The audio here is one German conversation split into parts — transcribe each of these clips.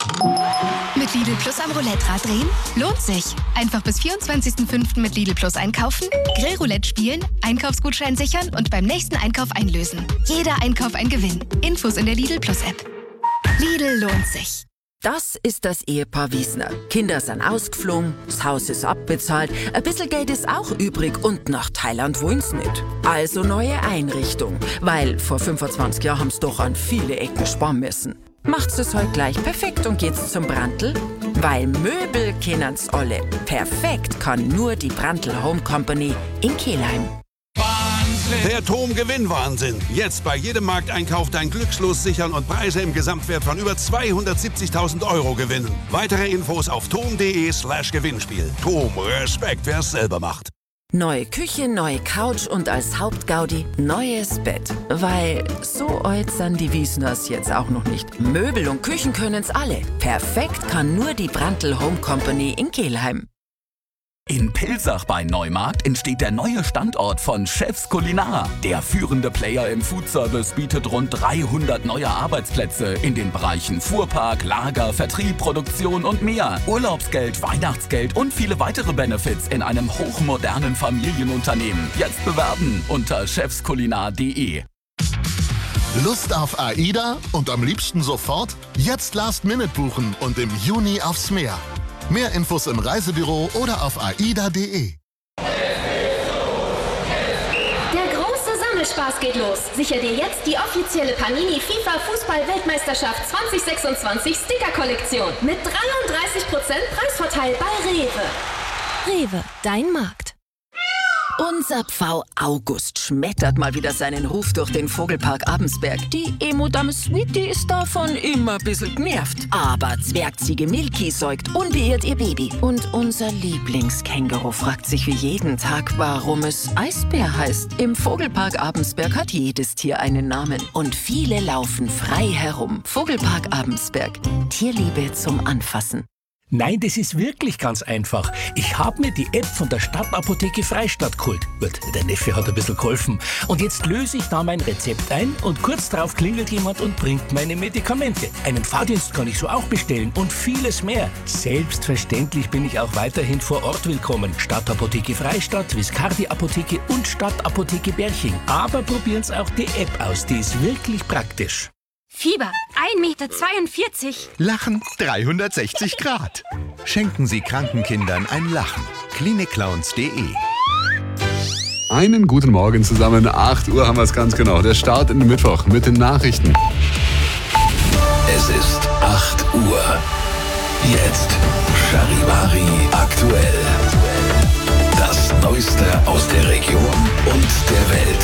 Mit Lidl Plus am Roulette-Rad drehen? Lohnt sich. Einfach bis 24.05. mit Lidl Plus einkaufen, Grillroulette spielen, Einkaufsgutschein sichern und beim nächsten Einkauf einlösen. Jeder Einkauf ein Gewinn. Infos in der Lidl Plus App. Lidl lohnt sich. Das ist das Ehepaar Wiesner. Kinder sind ausgeflogen, das Haus ist abbezahlt, ein bisschen Geld ist auch übrig und nach Thailand wollen's nicht. Also neue Einrichtung, weil vor 25 Jahren haben's doch an viele Ecken sparen müssen. Macht's es heute gleich perfekt und geht's zum Brandl? Weil Möbel kennen's alle. Perfekt kann nur die Brandl Home Company in Kelheim. Der TOM-Gewinnwahnsinn. Jetzt bei jedem Markteinkauf dein Glückslos sichern und Preise im Gesamtwert von über 270.000 Euro gewinnen. Weitere Infos auf tom.de/Gewinnspiel. TOM, Respekt, wer es selber macht. Neue Küche, neue Couch und als Hauptgaudi neues Bett. Weil so alt sind die Wiesners jetzt auch noch nicht. Möbel und Küchen können's alle. Perfekt kann nur die Brandl Home Company in Kelheim. In Pilsach bei Neumarkt entsteht der neue Standort von Chefs Culinar. Der führende Player im Foodservice bietet rund 300 neue Arbeitsplätze in den Bereichen Fuhrpark, Lager, Vertrieb, Produktion und mehr. Urlaubsgeld, Weihnachtsgeld und viele weitere Benefits in einem hochmodernen Familienunternehmen. Jetzt bewerben unter chefsculinar.de. Lust auf AIDA und am liebsten sofort? Jetzt Last Minute buchen und im Juni aufs Meer. Mehr Infos im Reisebüro oder auf aida.de. Der große Sammelspaß geht los. Sicher dir jetzt die offizielle Panini FIFA Fußball-Weltmeisterschaft 2026 Sticker-Kollektion mit 33% Preisvorteil bei Rewe. Rewe, dein Markt. Unser Pfau August schmettert mal wieder seinen Ruf durch den Vogelpark Abensberg. Die Emo-Dame Sweetie ist davon immer ein bisschen genervt. Aber Zwergziege Milky säugt unbeirrt ihr Baby. Und unser Lieblingskänguru fragt sich wie jeden Tag, warum es Eisbär heißt. Im Vogelpark Abensberg hat jedes Tier einen Namen. Und viele laufen frei herum. Vogelpark Abensberg. Tierliebe zum Anfassen. Nein, das ist wirklich ganz einfach. Ich habe mir die App von der Stadtapotheke Freistadt geholt. Gut, der Neffe hat ein bisschen geholfen. Und jetzt löse ich da mein Rezept ein und kurz darauf klingelt jemand und bringt meine Medikamente. Einen Fahrdienst kann ich so auch bestellen und vieles mehr. Selbstverständlich bin ich auch weiterhin vor Ort willkommen. Stadtapotheke Freistadt, Viscardi Apotheke und Stadtapotheke Berching. Aber probieren Sie auch die App aus, die ist wirklich praktisch. Fieber 1,42 Meter. Lachen 360 Grad. Schenken Sie kranken Kindern ein Lachen. Klinikclowns.de. Einen guten Morgen zusammen. 8 Uhr haben wir es ganz genau. Der Start in den Mittwoch mit den Nachrichten. Es ist 8 Uhr. Jetzt Charivari aktuell. Das Neueste aus der Region und der Welt.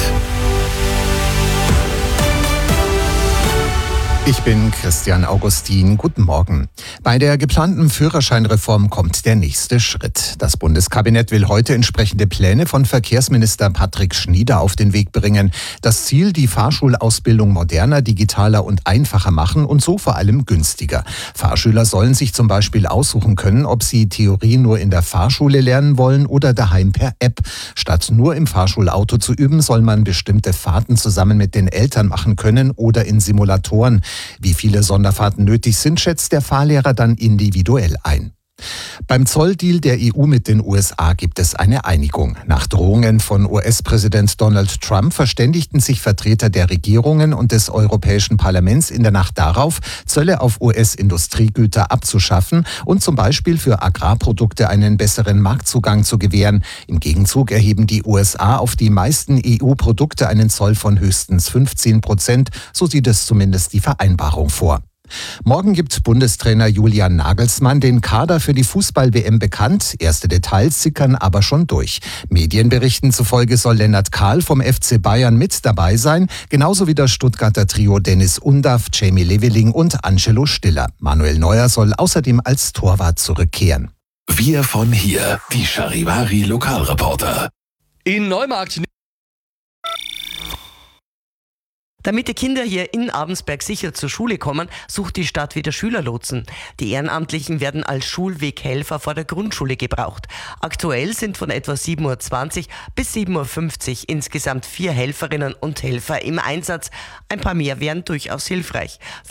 Ich bin Christian Augustin. Guten Morgen. Bei der geplanten Führerscheinreform kommt der nächste Schritt. Das Bundeskabinett will heute entsprechende Pläne von Verkehrsminister Patrick Schnieder auf den Weg bringen. Das Ziel, die Fahrschulausbildung moderner, digitaler und einfacher machen und so vor allem günstiger. Fahrschüler sollen sich zum Beispiel aussuchen können, ob sie Theorie nur in der Fahrschule lernen wollen oder daheim per App. Statt nur im Fahrschulauto zu üben, soll man bestimmte Fahrten zusammen mit den Eltern machen können oder in Simulatoren. Wie viele Sonderfahrten nötig sind, schätzt der Fahrlehrer dann individuell ein. Beim Zolldeal der EU mit den USA gibt es eine Einigung. Nach Drohungen von US-Präsident Donald Trump verständigten sich Vertreter der Regierungen und des Europäischen Parlaments in der Nacht darauf, Zölle auf US-Industriegüter abzuschaffen und zum Beispiel für Agrarprodukte einen besseren Marktzugang zu gewähren. Im Gegenzug erheben die USA auf die meisten EU-Produkte einen Zoll von höchstens 15%. So sieht es zumindest die Vereinbarung vor. Morgen gibt Bundestrainer Julian Nagelsmann den Kader für die Fußball-WM bekannt. Erste Details sickern aber schon durch. Medienberichten zufolge soll Lennart Kahl vom FC Bayern mit dabei sein, genauso wie das Stuttgarter Trio Dennis Undaff, Jamie Leveling und Angelo Stiller. Manuel Neuer soll außerdem als Torwart zurückkehren. Wir von hier, die Charivari Lokalreporter. In Neumarkt. Damit die Kinder hier in Abensberg sicher zur Schule kommen, sucht die Stadt wieder Schülerlotsen. Die Ehrenamtlichen werden als Schulweghelfer vor der Grundschule gebraucht. Aktuell sind von etwa 7.20 Uhr bis 7.50 Uhr insgesamt 4 Helferinnen und Helfer im Einsatz. Ein paar mehr wären durchaus hilfreich.